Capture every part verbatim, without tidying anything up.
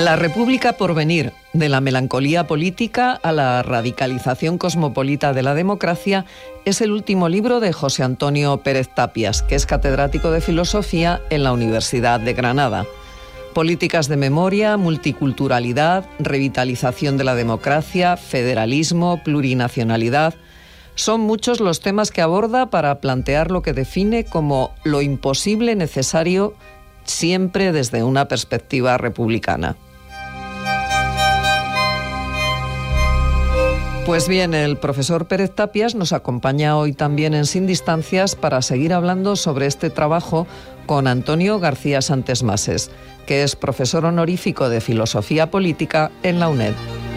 La República por venir, de la melancolía política a la radicalización cosmopolita de la democracia, es el último libro de José Antonio Pérez Tapias, que es catedrático de Filosofía en la Universidad de Granada. Políticas de memoria, multiculturalidad, revitalización de la democracia, federalismo, plurinacionalidad. Son muchos los temas que aborda para plantear lo que define como lo imposible necesario, siempre desde una perspectiva republicana. Pues bien, el profesor Pérez Tapias nos acompaña hoy también en Sin Distancias para seguir hablando sobre este trabajo con Antonio García Santesmases, que es profesor honorífico de Filosofía Política en la UNED.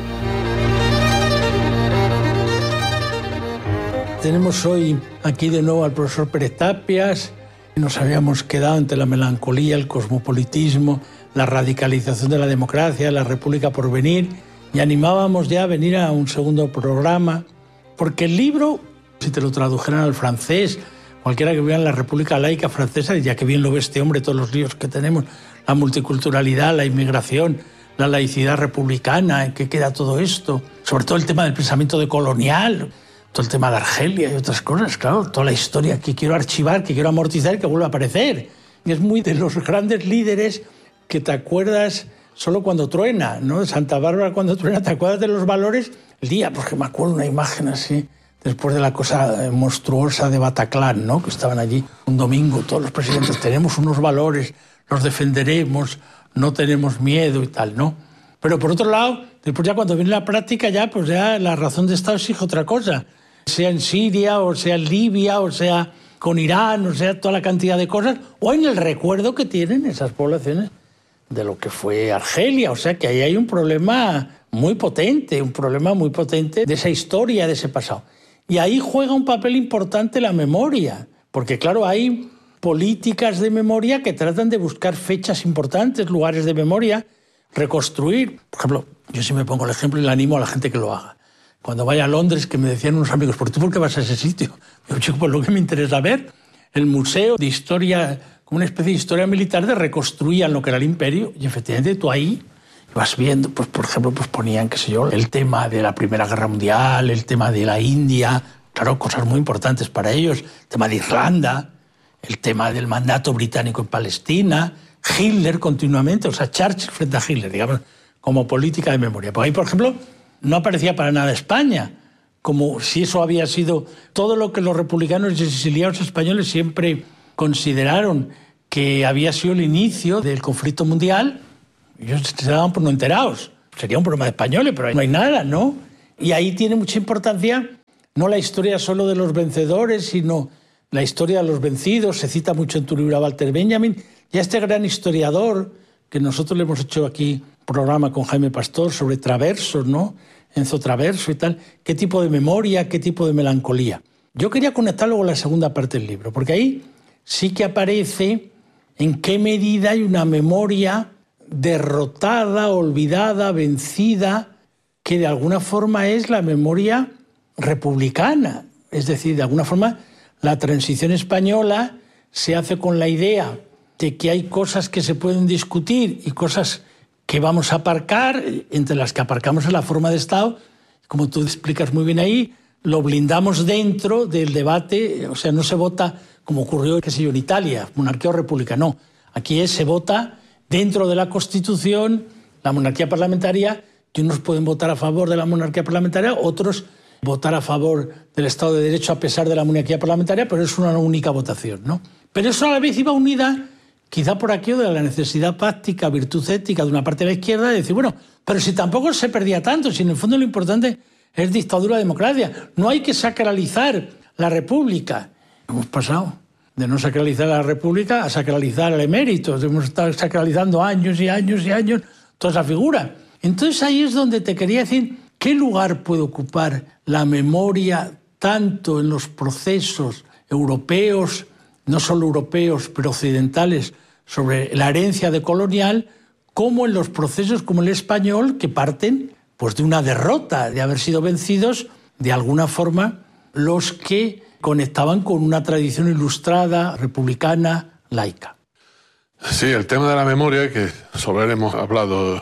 Tenemos hoy aquí de nuevo al profesor Pérez Tapias. Nos habíamos quedado entre la melancolía, el cosmopolitismo, la radicalización de la democracia, la República por venir, y animábamos ya a venir a un segundo programa, porque el libro, si te lo tradujeran al francés, cualquiera que vea en la República Laica Francesa, ya que bien lo ve este hombre, todos los líos que tenemos, la multiculturalidad, la inmigración, la laicidad republicana, ¿en qué queda todo esto? Sobre todo el tema del pensamiento decolonial, todo el tema de Argelia y otras cosas, claro, toda la historia que quiero archivar, que quiero amortizar y que vuelva a aparecer. Y es muy de los grandes líderes que te acuerdas solo cuando truena, ¿no? De Santa Bárbara cuando truena, ¿te acuerdas de los valores? El día, porque me acuerdo una imagen así, después de la cosa monstruosa de Bataclan, ¿no? Que estaban allí un domingo, todos los presidentes, tenemos unos valores, los defenderemos, no tenemos miedo y tal, ¿no? Pero por otro lado, después ya cuando viene la práctica, ya pues ya la razón de Estado exige otra cosa, sea en Siria, o sea en Libia, o sea con Irán, o sea toda la cantidad de cosas, o en el recuerdo que tienen esas poblaciones de lo que fue Argelia. O sea que ahí hay un problema muy potente, un problema muy potente de esa historia, de ese pasado. Y ahí juega un papel importante la memoria, porque claro, hay políticas de memoria que tratan de buscar fechas importantes, lugares de memoria, reconstruir. Por ejemplo, yo sí me pongo el ejemplo y le animo a la gente que lo haga. Cuando vaya a Londres, que me decían unos amigos, ¿por tú por qué vas a ese sitio? Yo, chico, pues lo que me interesa ver, el museo de historia, como una especie de historia militar, de reconstruían lo que era el imperio, y efectivamente tú ahí vas viendo, pues por ejemplo, pues ponían, qué sé yo, el tema de la Primera Guerra Mundial, el tema de la India, claro, cosas muy importantes para ellos, el tema de Irlanda, el tema del mandato británico en Palestina, Hitler continuamente, o sea, Churchill frente a Hitler, digamos, como política de memoria. Porque ahí, por ejemplo, no aparecía para nada España, como si eso había sido todo lo que los republicanos y exiliados españoles siempre consideraron que había sido el inicio del conflicto mundial. Ellos se daban por no enterados. Sería un problema de españoles, pero ahí no hay nada, ¿no? Y ahí tiene mucha importancia no la historia solo de los vencedores, sino la historia de los vencidos. Se cita mucho en tu libro a Walter Benjamin y a este gran historiador que nosotros le hemos hecho aquí un programa con Jaime Pastor sobre Traversos, ¿no? Enzo Traverso y tal. ¿Qué tipo de memoria, qué tipo de melancolía? Yo quería conectarlo con la segunda parte del libro, porque ahí sí que aparece en qué medida hay una memoria derrotada, olvidada, vencida, que de alguna forma es la memoria republicana. Es decir, de alguna forma la transición española se hace con la idea de que hay cosas que se pueden discutir y cosas que vamos a aparcar, entre las que aparcamos en la forma de Estado, como tú explicas muy bien ahí, lo blindamos dentro del debate, o sea, no se vota como ocurrió, qué sé yo, en Italia, monarquía o república, no. Aquí es, se vota dentro de la Constitución, la monarquía parlamentaria, y unos pueden votar a favor de la monarquía parlamentaria, otros votar a favor del Estado de Derecho a pesar de la monarquía parlamentaria, pero es una única votación, ¿no? Pero eso a la vez iba unida, quizá por aquello de la necesidad práctica, virtud ética de una parte de la izquierda, de decir, bueno, pero si tampoco se perdía tanto, si en el fondo lo importante es dictadura, democracia, no hay que sacralizar la república. Hemos pasado de no sacralizar la república a sacralizar el emérito, hemos estado sacralizando años y años y años toda esa figura. Entonces ahí es donde te quería decir, ¿qué lugar puede ocupar la memoria tanto en los procesos europeos, no solo europeos, pero occidentales, sobre la herencia decolonial, como en los procesos como el español, que parten pues, de una derrota, de haber sido vencidos, de alguna forma, los que conectaban con una tradición ilustrada, republicana, laica. Sí, el tema de la memoria, que sobre él hemos hablado tú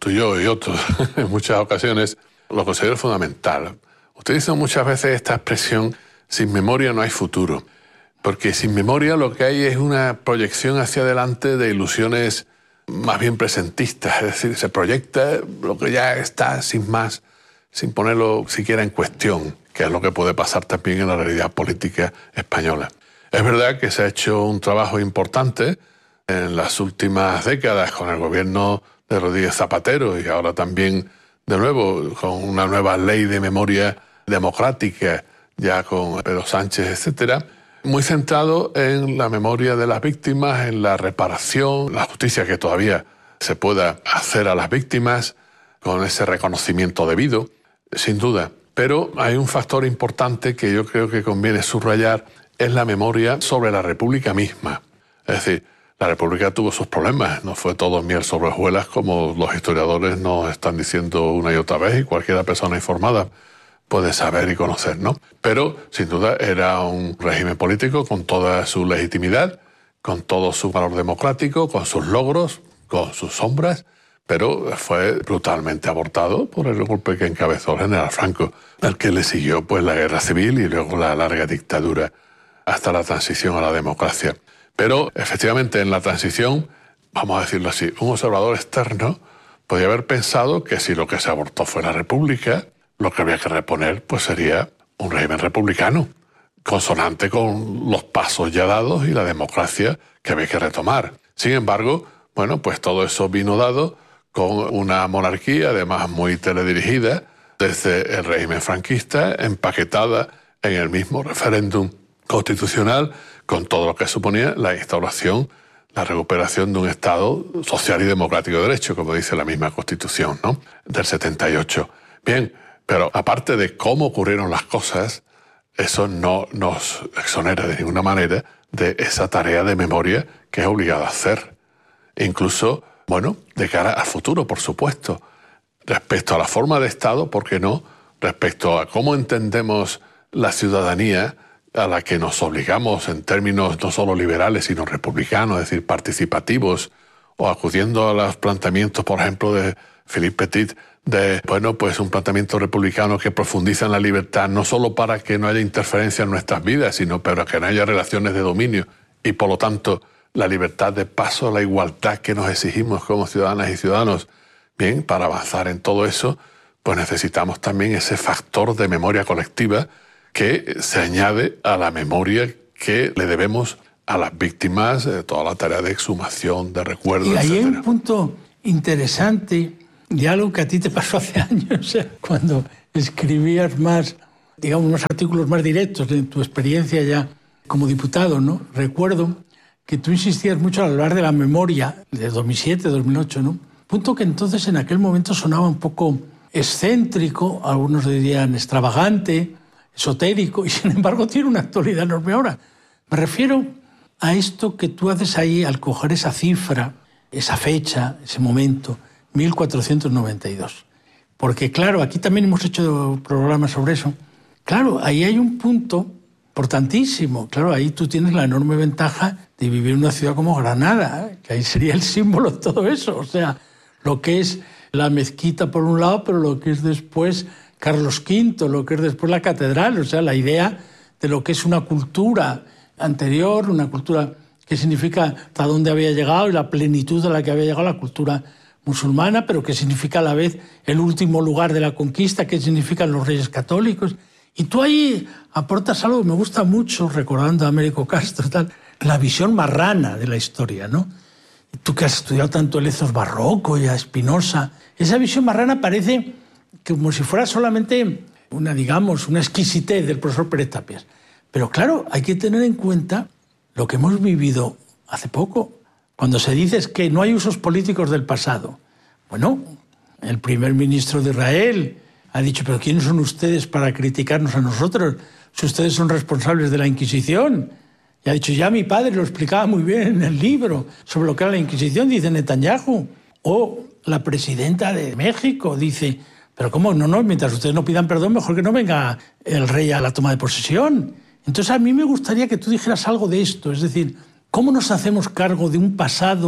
tú y yo y otros en muchas ocasiones, lo considero fundamental. Utilizo muchas veces esta expresión, sin memoria no hay futuro, porque sin memoria lo que hay es una proyección hacia adelante de ilusiones más bien presentistas, es decir, se proyecta lo que ya está sin más, sin ponerlo siquiera en cuestión, que es lo que puede pasar también en la realidad política española. Es verdad que se ha hecho un trabajo importante en las últimas décadas con el gobierno de Rodríguez Zapatero y ahora también, de nuevo, con una nueva ley de memoria democrática, ya con Pedro Sánchez, etcétera, muy centrado en la memoria de las víctimas, en la reparación, la justicia que todavía se pueda hacer a las víctimas, con ese reconocimiento debido, sin duda. Pero hay un factor importante que yo creo que conviene subrayar, es la memoria sobre la República misma. Es decir, la República tuvo sus problemas, no fue todo miel sobre hojuelas como los historiadores nos están diciendo una y otra vez y cualquier persona informada puede saber y conocer, ¿no? Pero, sin duda, era un régimen político con toda su legitimidad, con todo su valor democrático, con sus logros, con sus sombras, pero fue brutalmente abortado por el golpe que encabezó el general Franco, al que le siguió pues la guerra civil y luego la larga dictadura hasta la transición a la democracia. Pero, efectivamente, en la transición, vamos a decirlo así, un observador externo podía haber pensado que si lo que se abortó fue la República, lo que había que reponer pues sería un régimen republicano, consonante con los pasos ya dados y la democracia que había que retomar. Sin embargo, bueno, pues todo eso vino dado con una monarquía, además muy teledirigida, desde el régimen franquista, empaquetada en el mismo referéndum constitucional, con todo lo que suponía la instauración, la recuperación de un Estado social y democrático de derecho, como dice la misma Constitución, ¿no?, del setenta y ocho. Bien, pero aparte de cómo ocurrieron las cosas, eso no nos exonera de ninguna manera de esa tarea de memoria que es obligada a hacer. Incluso, bueno, de cara al futuro, por supuesto. Respecto a la forma de Estado, ¿por qué no? Respecto a cómo entendemos la ciudadanía a la que nos obligamos en términos no solo liberales, sino republicanos, es decir, participativos, o acudiendo a los planteamientos, por ejemplo, de Philippe Petit, de, bueno, pues un planteamiento republicano que profundiza en la libertad, no solo para que no haya interferencia en nuestras vidas, sino para que no haya relaciones de dominio y, por lo tanto, la libertad de paso, la igualdad que nos exigimos como ciudadanas y ciudadanos. Bien, para avanzar en todo eso, pues necesitamos también ese factor de memoria colectiva que se añade a la memoria que le debemos a las víctimas, de toda la tarea de exhumación, de recuerdo, y ahí etcétera. Hay un punto interesante de algo que a ti te pasó hace años, o sea, cuando escribías más, digamos, unos artículos más directos de tu experiencia ya como diputado, ¿no? Recuerdo que tú insistías mucho al hablar de la memoria de dos mil siete, dos mil ocho, ¿no? Punto que entonces en aquel momento sonaba un poco excéntrico, algunos dirían extravagante, esotérico, y sin embargo tiene una actualidad enorme ahora. Me refiero a esto que tú haces ahí al coger esa cifra, esa fecha, ese momento, mil cuatrocientos noventa y dos. Porque claro, aquí también hemos hecho programas sobre eso. Claro, ahí hay un punto importantísimo. Claro, ahí tú tienes la enorme ventaja de vivir en una ciudad como Granada, ¿eh? Que ahí sería el símbolo de todo eso. O sea, lo que es la mezquita por un lado, pero lo que es después Carlos quinto, lo que es después la catedral. O sea, la idea de lo que es una cultura anterior, una cultura que significa hasta dónde había llegado y la plenitud a la que había llegado la cultura musulmana, pero que significa a la vez el último lugar de la conquista, que significan los reyes católicos. Y tú ahí aportas algo que me gusta mucho, recordando a Américo Castro, tal, la visión marrana de la historia, ¿no? Tú que has estudiado tanto el ethos barroco y a Spinoza, esa visión marrana parece como si fuera solamente una, digamos, una exquisitez del profesor Pérez Tapias. Pero claro, hay que tener en cuenta lo que hemos vivido hace poco. Cuando se dice es que no hay usos políticos del pasado. Bueno, el primer ministro de Israel ha dicho, pero ¿quiénes son ustedes para criticarnos a nosotros? Si ustedes son responsables de la Inquisición. Y ha dicho, ya mi padre lo explicaba muy bien en el libro sobre lo que era la Inquisición, dice Netanyahu. O la presidenta de México dice, pero ¿cómo? No, no, mientras ustedes no pidan perdón, mejor que no venga el rey a la toma de posesión. Entonces a mí me gustaría que tú dijeras algo de esto, es decir, ¿cómo nos hacemos cargo de un pasado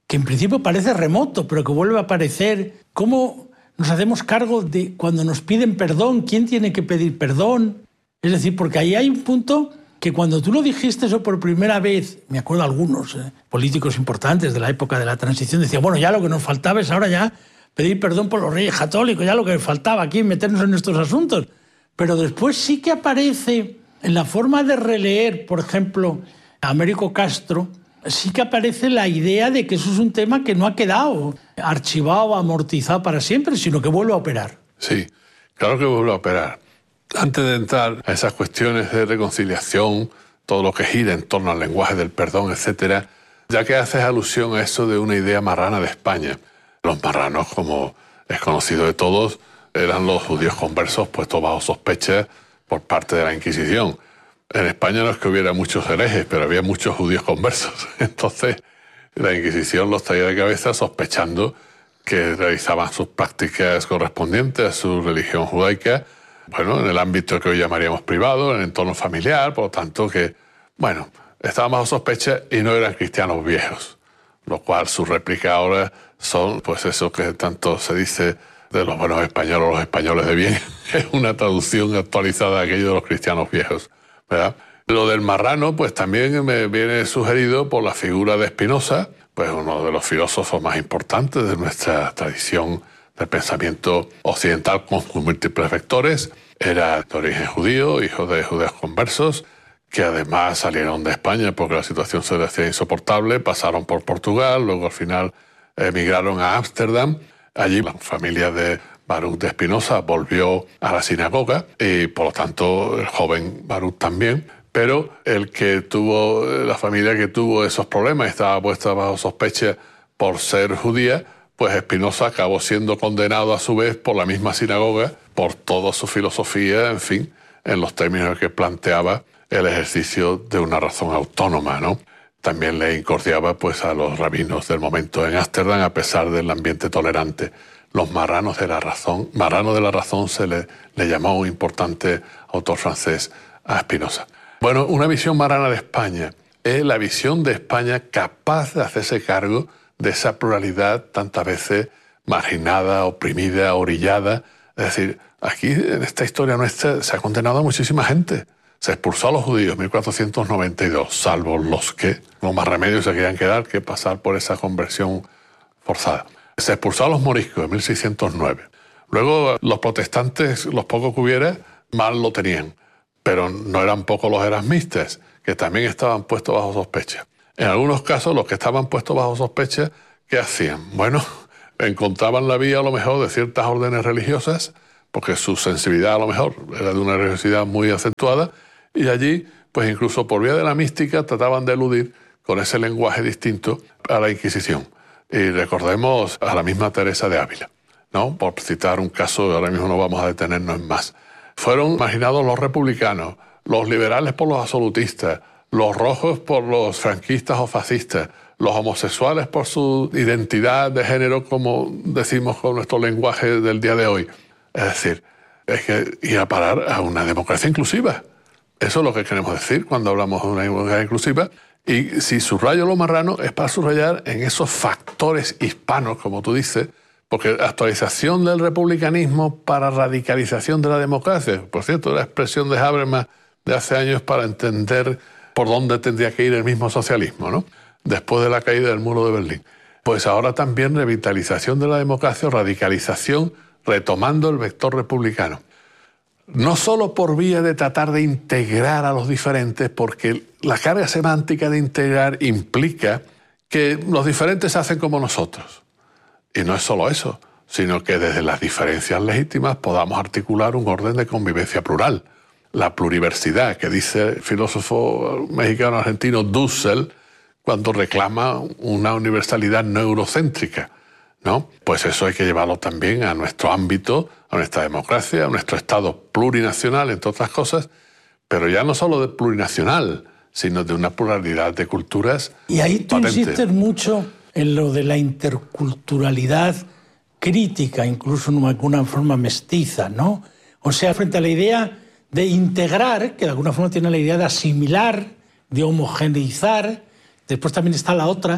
que en principio parece remoto, pero que vuelve a aparecer. ¿Cómo nos hacemos cargo de cuando nos piden perdón? ¿Quién tiene que pedir perdón? Es decir, porque ahí hay un punto que cuando tú lo dijiste eso por primera vez, me acuerdo algunos eh, políticos importantes de la época de la transición, decían, bueno, ya lo que nos faltaba es ahora ya pedir perdón por los reyes católicos, ya lo que faltaba aquí, meternos en estos asuntos. Pero después sí que aparece, en la forma de releer, por ejemplo, a Américo Castro, sí que aparece la idea de que eso es un tema que no ha quedado archivado, amortizado para siempre, sino que vuelve a operar. Sí, claro que vuelve a operar. Antes de entrar a esas cuestiones de reconciliación, todo lo que gira en torno al lenguaje del perdón, etcétera, ya que haces alusión a eso de una idea marrana de España. Los marranos, como es conocido de todos, eran los judíos conversos puestos bajo sospecha por parte de la Inquisición. En España no es que hubiera muchos herejes, pero había muchos judíos conversos. Entonces, la Inquisición los traía de cabeza sospechando que realizaban sus prácticas correspondientes a su religión judaica, bueno, en el ámbito que hoy llamaríamos privado, en el entorno familiar, por lo tanto que, bueno, estaban bajo sospecha y no eran cristianos viejos, lo cual su réplica ahora son, pues eso que tanto se dice de los buenos españoles, los españoles de bien, es una traducción actualizada de aquello de los cristianos viejos, ¿verdad? Lo del marrano, pues también me viene sugerido por la figura de Spinoza, pues uno de los filósofos más importantes de nuestra tradición del pensamiento occidental con múltiples vectores. Era de origen judío, hijo de judíos conversos, que además salieron de España porque la situación se les hacía insoportable, pasaron por Portugal, luego al final emigraron a Ámsterdam. Allí la familia de Baruch de Spinoza volvió a la sinagoga y por lo tanto el joven Baruch también, pero el que tuvo, la familia que tuvo esos problemas estaba puesta bajo sospecha por ser judía, pues Spinoza acabó siendo condenado a su vez por la misma sinagoga, por toda su filosofía, en fin, en los términos que planteaba el ejercicio de una razón autónoma, ¿no? También le incordiaba pues, a los rabinos del momento en Ámsterdam, a pesar del ambiente tolerante. Los marranos de la razón, marrano de la razón se le, le llamó un importante autor francés a Spinoza. Bueno, una visión marrana de España es la visión de España capaz de hacerse cargo de esa pluralidad tantas veces marginada, oprimida, orillada. Es decir, aquí en esta historia nuestra se ha condenado a muchísima gente. Se expulsó a los judíos en mil cuatrocientos noventa y dos, salvo los que no más remedio se querían quedar que pasar por esa conversión forzada. Se expulsó a los moriscos en mil seiscientos nueve. Luego los protestantes, los pocos que hubiera, mal lo tenían. Pero no eran pocos los erasmistas, que también estaban puestos bajo sospecha. En algunos casos, los que estaban puestos bajo sospecha, ¿qué hacían? Bueno, encontraban la vía a lo mejor de ciertas órdenes religiosas, porque su sensibilidad a lo mejor era de una religiosidad muy acentuada, y allí, pues incluso por vía de la mística, trataban de eludir con ese lenguaje distinto a la Inquisición. Y recordemos a la misma Teresa de Ávila, ¿no? Por citar un caso, ahora mismo no vamos a detenernos en más. Fueron marginados los republicanos, los liberales por los absolutistas, los rojos por los franquistas o fascistas, los homosexuales por su identidad de género, como decimos con nuestro lenguaje del día de hoy. Es decir, es que ir a parar a una democracia inclusiva. Eso es lo que queremos decir cuando hablamos de una democracia inclusiva. Y si subrayo lo marrano es para subrayar en esos factores hispanos, como tú dices, porque actualización del republicanismo para radicalización de la democracia, por cierto, la expresión de Habermas de hace años para entender por dónde tendría que ir el mismo socialismo, ¿no? Después de la caída del muro de Berlín. Pues ahora también revitalización de la democracia, radicalización, retomando el vector republicano. No solo por vía de tratar de integrar a los diferentes, porque la carga semántica de integrar implica que los diferentes se hacen como nosotros. Y no es solo eso, sino que desde las diferencias legítimas podamos articular un orden de convivencia plural. La pluriversidad, que dice el filósofo mexicano-argentino Dussel, cuando reclama una universalidad no eurocéntrica, ¿no? Pues eso hay que llevarlo también a nuestro ámbito, a nuestra democracia, a nuestro Estado plurinacional, entre otras cosas, pero ya no solo de plurinacional, sino de una pluralidad de culturas. Y ahí tú patente. Insistes mucho en lo de la interculturalidad crítica, incluso en alguna forma mestiza, ¿no? O sea, frente a la idea de integrar, que de alguna forma tiene la idea de asimilar, de homogeneizar. Después también está la otra,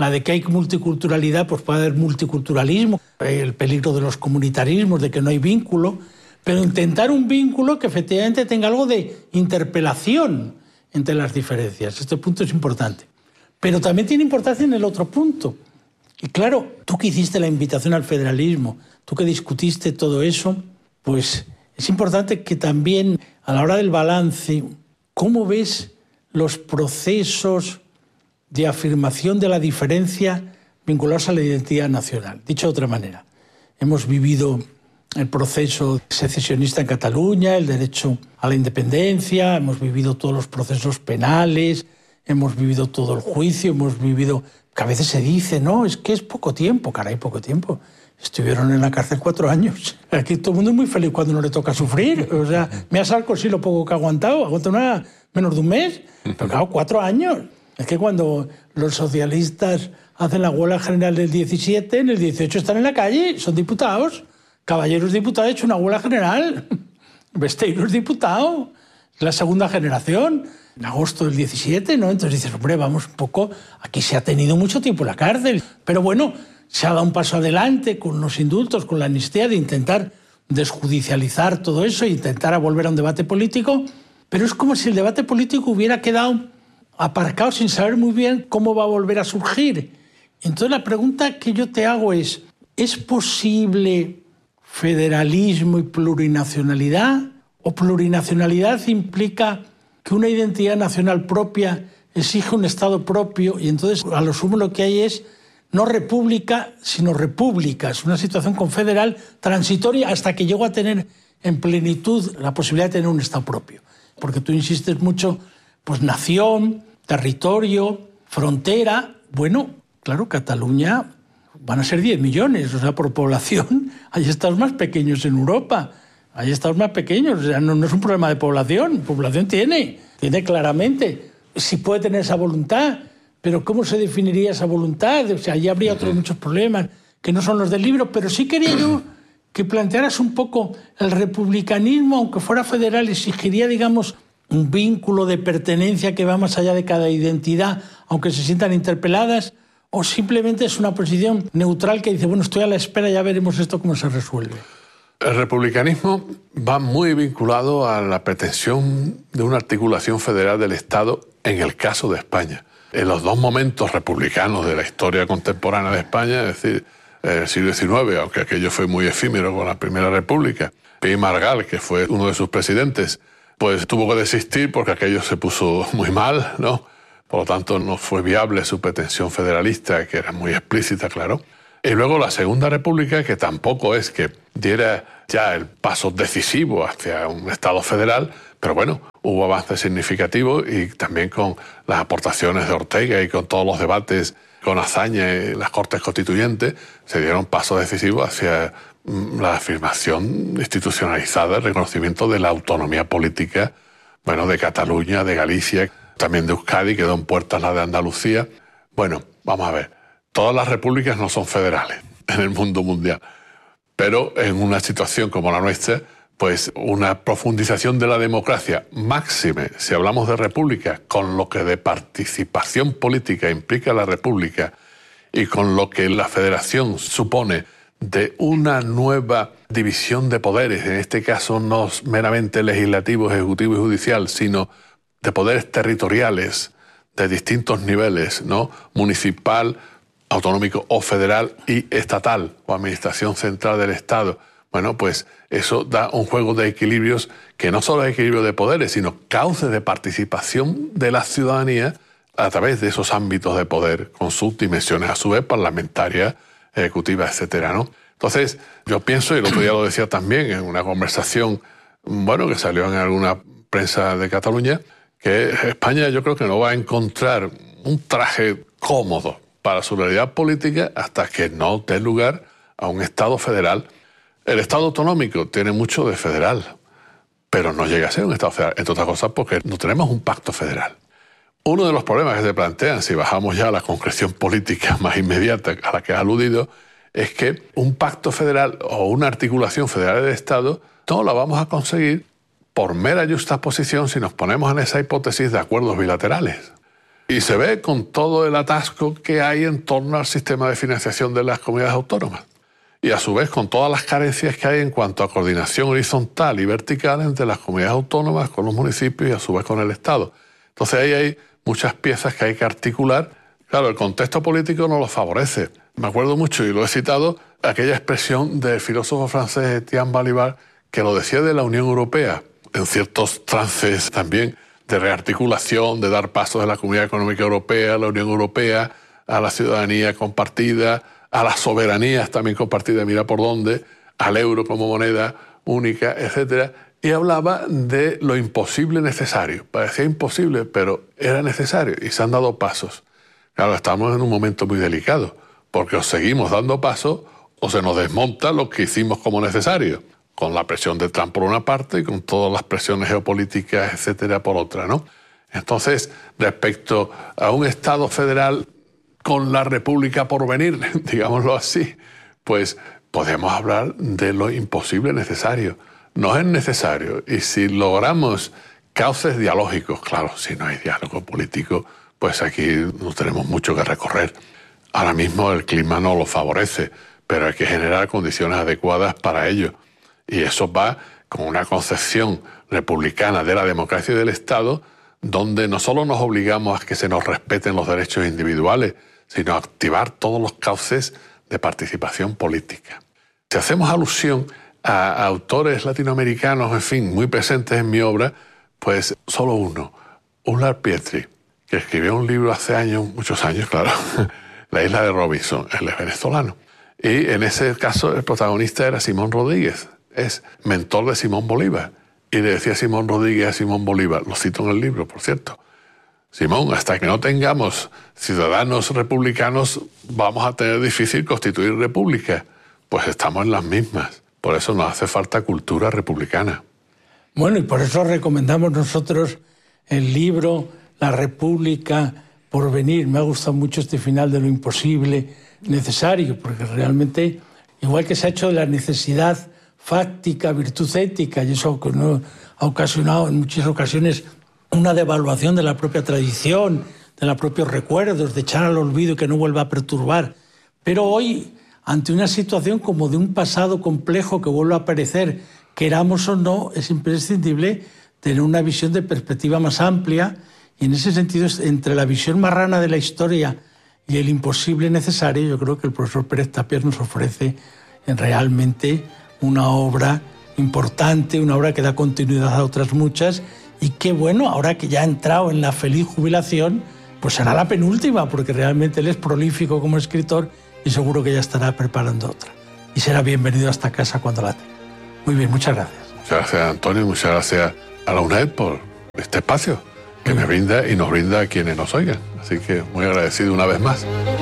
la de que hay multiculturalidad, pues puede haber multiculturalismo, el peligro de los comunitarismos, de que no hay vínculo, pero intentar un vínculo que efectivamente tenga algo de interpelación entre las diferencias. Este punto es importante. Pero también tiene importancia en el otro punto. Y claro, tú que hiciste la invitación al federalismo, tú que discutiste todo eso, pues es importante que también a la hora del balance, ¿cómo ves los procesos de afirmación de la diferencia vinculados a la identidad nacional? Dicho de otra manera, hemos vivido el proceso secesionista en Cataluña, el derecho a la independencia, hemos vivido todos los procesos penales, hemos vivido todo el juicio, hemos vivido... que a veces se dice, no, es que es poco tiempo, caray, poco tiempo. Estuvieron en la cárcel cuatro años. Aquí todo el mundo es muy feliz cuando no le toca sufrir. O sea, me ha salco sí lo poco que ha aguantado, aguanta una, menos de un mes, pero claro, cuatro años. Es que cuando los socialistas hacen la huelga general del diecisiete, en el dieciocho están en la calle, son diputados. Caballeros diputados ha hecho una huelga general. Besteiro es diputado, la segunda generación, en agosto del diecisiete, ¿no? Entonces dices, hombre, vamos un poco, aquí se ha tenido mucho tiempo en la cárcel, pero bueno, se ha dado un paso adelante con los indultos, con la amnistía, de intentar desjudicializar todo eso e intentar volver a un debate político, pero es como si el debate político hubiera quedado aparcado sin saber muy bien cómo va a volver a surgir. Entonces la pregunta que yo te hago es, ¿es posible federalismo y plurinacionalidad? ¿O plurinacionalidad implica que una identidad nacional propia exige un Estado propio y entonces a lo sumo lo que hay es no república, sino repúblicas, una situación confederal transitoria hasta que llego a tener en plenitud la posibilidad de tener un Estado propio? Porque tú insistes mucho, pues nación, territorio, frontera. Bueno, claro, Cataluña van a ser diez millones, o sea, por población, hay estados más pequeños en Europa. Hay estados más pequeños, o sea, no, no es un problema de población, población tiene, tiene claramente, si puede tener esa voluntad, pero ¿cómo se definiría esa voluntad? O sea, allí habría otros muchos problemas que no son los del libro, pero sí quería yo que plantearas un poco el republicanismo, aunque fuera federal, exigiría, digamos, un vínculo de pertenencia que va más allá de cada identidad, aunque se sientan interpeladas, o simplemente es una posición neutral que dice, bueno, estoy a la espera, ya veremos esto cómo se resuelve. El republicanismo va muy vinculado a la pretensión de una articulación federal del Estado en el caso de España. En los dos momentos republicanos de la historia contemporánea de España, es decir, el siglo diecinueve, aunque aquello fue muy efímero con la Primera República, Pi Margall, que fue uno de sus presidentes, pues tuvo que desistir porque aquello se puso muy mal, ¿no? Por lo tanto, no fue viable su pretensión federalista, que era muy explícita, claro. Y luego la Segunda República, que tampoco es que diera ya el paso decisivo hacia un Estado federal, pero bueno, hubo avances significativos y también con las aportaciones de Ortega y con todos los debates con Azaña en las Cortes Constituyentes, se dieron pasos decisivos hacia la afirmación institucionalizada, el reconocimiento de la autonomía política, bueno, de Cataluña, de Galicia, también de Euskadi, quedó en puertas la de Andalucía. Bueno, vamos a ver. Todas las repúblicas no son federales en el mundo mundial, pero en una situación como la nuestra, pues una profundización de la democracia, máxime, si hablamos de república, con lo que de participación política implica la república y con lo que la federación supone de una nueva división de poderes, en este caso no meramente legislativo, ejecutivo y judicial, sino de poderes territoriales de distintos niveles, ¿no? Municipal, autonómico o federal y estatal o administración central del Estado. Bueno, pues eso da un juego de equilibrios que no solo es equilibrio de poderes, sino cauces de participación de la ciudadanía a través de esos ámbitos de poder, con sus dimensiones a su vez parlamentarias, ejecutivas, etcétera, ¿no? Entonces, yo pienso, y el otro día lo decía también en una conversación, bueno, que salió en alguna prensa de Cataluña, que España yo creo que no va a encontrar un traje cómodo para su realidad política hasta que no dé lugar a un Estado federal. El Estado autonómico tiene mucho de federal, pero no llega a ser un Estado federal, entre otras cosas porque no tenemos un pacto federal. Uno de los problemas que se plantean, si bajamos ya a la concreción política más inmediata a la que has aludido, es que un pacto federal o una articulación federal del Estado no la vamos a conseguir por mera justaposición si nos ponemos en esa hipótesis de acuerdos bilaterales. Y se ve con todo el atasco que hay en torno al sistema de financiación de las comunidades autónomas. Y a su vez con todas las carencias que hay en cuanto a coordinación horizontal y vertical entre las comunidades autónomas con los municipios y a su vez con el Estado. Entonces ahí hay muchas piezas que hay que articular. Claro, el contexto político no lo favorece. Me acuerdo mucho, y lo he citado, aquella expresión del filósofo francés Etienne Balibar, que lo decía de la Unión Europea, en ciertos trances también de rearticulación, de dar pasos de la Comunidad Económica Europea, a la Unión Europea, a la ciudadanía compartida, a las soberanías también compartidas, mira por dónde, al euro como moneda única, etcétera. Y hablaba de lo imposible necesario. Parecía imposible, pero era necesario y se han dado pasos. Claro, estamos en un momento muy delicado, porque o seguimos dando pasos o se nos desmonta lo que hicimos como necesario, con la presión de Trump por una parte y con todas las presiones geopolíticas, etcétera, por otra, ¿no? Entonces, respecto a un Estado federal con la República por venir, digámoslo así, pues podemos hablar de lo imposible necesario. No es necesario. Y si logramos cauces dialógicos, claro, si no hay diálogo político, pues aquí no tenemos mucho que recorrer. Ahora mismo el clima no lo favorece, pero hay que generar condiciones adecuadas para ello. Y eso va con una concepción republicana de la democracia y del Estado, donde no solo nos obligamos a que se nos respeten los derechos individuales, sino a activar todos los cauces de participación política. Si hacemos alusión a autores latinoamericanos, en fin, muy presentes en mi obra, pues solo uno, Unlar Pietri, que escribió un libro hace años, muchos años, claro, La isla de Robinson, él es venezolano. Y en ese caso el protagonista era Simón Rodríguez, es mentor de Simón Bolívar. Y le decía Simón Rodríguez a Simón Bolívar, lo cito en el libro, por cierto, Simón, hasta que no tengamos ciudadanos republicanos, vamos a tener difícil constituir república. Pues estamos en las mismas. Por eso nos hace falta cultura republicana. Bueno, y por eso recomendamos nosotros el libro La República por venir. Me ha gustado mucho este final de lo imposible necesario, porque realmente, igual que se ha hecho de la necesidad fáctica, virtud ética, y eso ha ocasionado en muchas ocasiones una devaluación de la propia tradición, de los propios recuerdos, de echar al olvido y que no vuelva a perturbar. Pero hoy, ante una situación como de un pasado complejo que vuelve a aparecer, queramos o no, es imprescindible tener una visión de perspectiva más amplia, y en ese sentido, entre la visión marrana de la historia y el imposible necesario, yo creo que el profesor Pérez Tapias nos ofrece realmente una obra importante, una obra que da continuidad a otras muchas. Y qué bueno, ahora que ya ha entrado en la feliz jubilación, pues será la penúltima, porque realmente él es prolífico como escritor y seguro que ya estará preparando otra. Y será bienvenido a esta casa cuando la tenga. Muy bien, muchas gracias. Muchas gracias, Antonio, y muchas gracias a la UNED por este espacio que me brinda y nos brinda a quienes nos oigan. Así que muy agradecido una vez más.